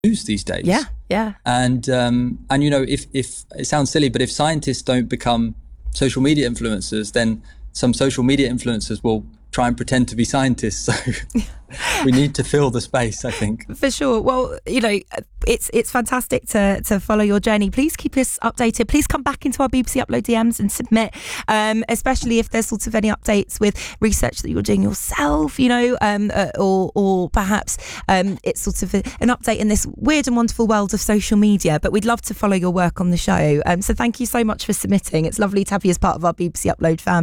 news these days. Yeah. And you know, if it sounds silly, but if scientists don't become social media influencers, then some social media influencers will try and pretend to be scientists. So we need to fill the space, I think. For sure. Well, you know, it's fantastic to follow your journey. Please keep us updated. Please come back into our BBC Upload DMs and submit, especially if there's sort of any updates with research that you're doing yourself, you know, or perhaps it's sort of an update in this weird and wonderful world of social media. But we'd love to follow your work on the show. So thank you so much for submitting. It's lovely to have you as part of our BBC Upload family.